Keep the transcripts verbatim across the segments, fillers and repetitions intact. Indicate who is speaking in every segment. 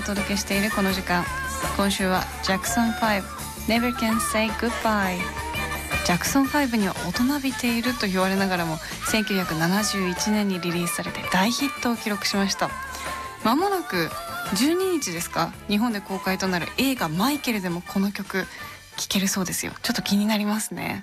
Speaker 1: 届けしているこの時間、今週はジャクソンファイブ Never Can Say Goodbye。 ジャクソンファイブには大人びていると言われながらもせんきゅうひゃくななじゅういちねんにリリースされて大ヒットを記録しました。まもなくじゅうににちですか、日本で公開となる映画マイケルでもこの曲聴けるそうですよ。ちょっと気になりますね。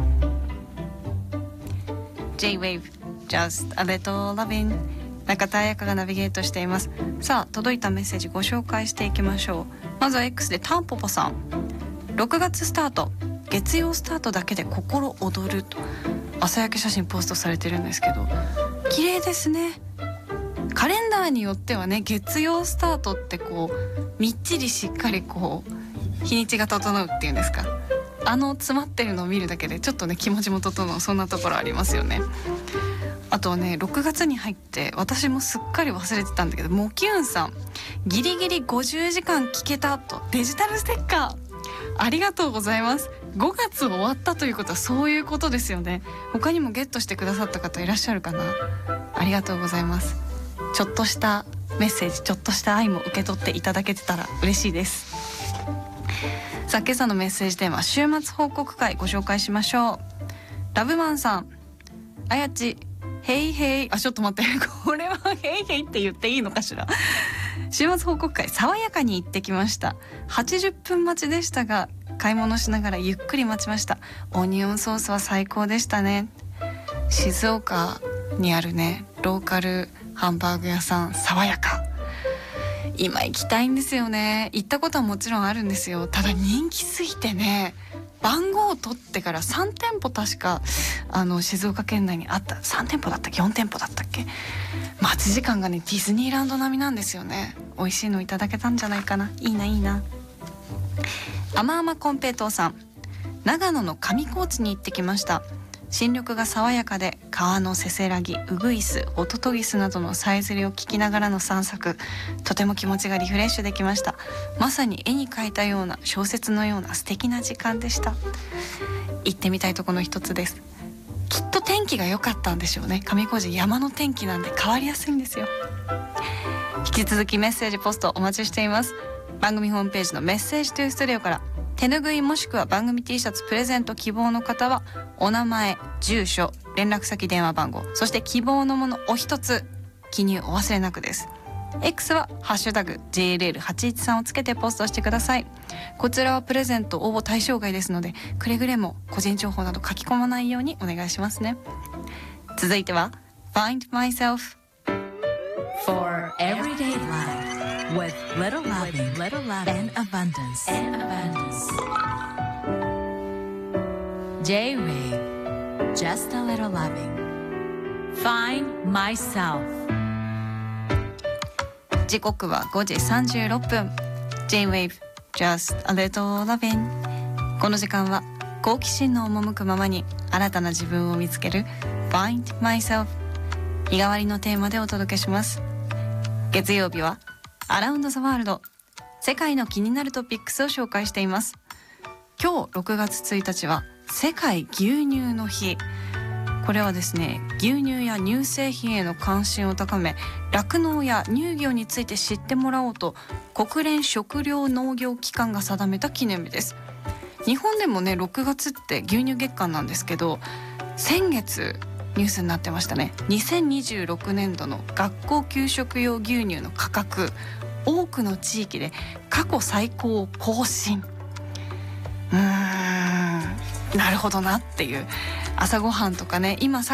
Speaker 1: J-Wave Just a Little Lovin'、 中田彩香がナビゲートしています。さあ、届いたメッセージご紹介していきましょう。まずは X でタンポポさん、ろくがつスタート、月曜スタートだけで心躍ると朝焼け写真ポストされてるんですけど、綺麗ですね。カレンダーによってはね、月曜スタートってこうみっちりしっかりこう日にちが整うっていうんですか、あの詰まってるのを見るだけでちょっとね気持ちも整う、そんなところありますよね。あとはね、ろくがつに入って私もすっかり忘れてたんだけど、モキューンさん、ギリギリごじゅうじかん聞けたとデジタルステッカーありがとうございます。ごがつ終わったということはそういうことですよね。他にもゲットしてくださった方いらっしゃるかな。ありがとうございます。ちょっとしたメッセージ、ちょっとした愛も受け取っていただけてたら嬉しいです。さあ、今朝のメッセージテーマ、週末報告会ご紹介しましょう。ラブマンさん、あやちヘイヘイ、あ、ちょっと待って、これはヘイヘイって言っていいのかしら。週末報告会、爽やかに行ってきました。はちじゅっぷん待ちでしたが買い物しながらゆっくり待ちました。オニオンソースは最高でしたね。静岡にあるねローカルハンバーグ屋さん、爽やか、今行きたいんですよね。行ったことはもちろんあるんですよ。ただ人気すぎてね、番号を取ってからさんてんぽ確かあの静岡県内にあった。さんてんぽだったっけよんてんぽだったっけ。待ち時間がねディズニーランド並みなんですよね。美味しいのいただけたんじゃないかな。いいないいな。あまあまコンペイトーさん、長野の上高地に行ってきました。新緑が爽やかで、川のせせらぎ、ウグイス、ホトトギスなどのさえずりを聞きながらの散策、とても気持ちがリフレッシュできました。まさに絵に描いたような、小説のような素敵な時間でした。行ってみたいところの一つです。きっと天気が良かったんでしょうね。上高地山の天気なんで変わりやすいんですよ。引き続きメッセージポストお待ちしています。番組ホームページのメッセージトゥーストディオから手ぬぐいもしくは番組 T シャツプレゼント希望の方はお名前、住所、連絡先、電話番号、そして希望のものお一つ記入お忘れなくです。 X はハッシュタグ ジェイエルエルはちいちさん をつけてポストしてください。こちらはプレゼント応募対象外ですので、くれぐれも個人情報など書き込まないようにお願いしますね。続いては Find Myself
Speaker 2: For everyday life with little loving, little loving and abundance. And abundance. J-Wave, just a little loving. Find myself.
Speaker 1: 時刻はごじさんじゅうろっぷん。 J-Wave, just a little loving。 この時間は好奇心の赴くままに新たな自分を見つける Find myself、 日替わりのテーマでお届けします。月曜日はアラウンドザワールド、世界の気になるトピックスを紹介しています。今日ろくがつついたちは世界牛乳の日。これはですね、牛乳や乳製品への関心を高め、酪農や乳業について知ってもらおうと国連食糧農業機関が定めた記念日です。日本でもねろくがつって牛乳月間なんですけど、先月ニュースになってましたね。にせんにじゅうろくねんどの学校給食用牛乳の価格、多くの地域で過去最高を更新。うーん、なるほどなっていう。朝ごはんとかね、今